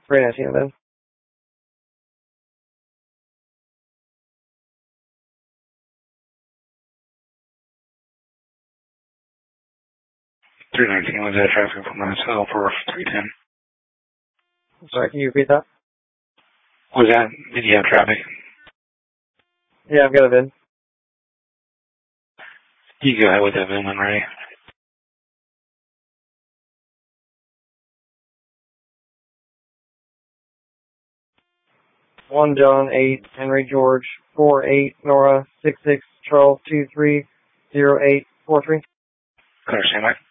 319, then. Was that traffic from myself for 310? Sorry, can you repeat that? Was that, did you have traffic? Yeah, I've got a VIN. You go ahead with that VIN when ready. 1 John 8 Henry George 48 Nora 66 Charles 23 0843. Clear, stand by.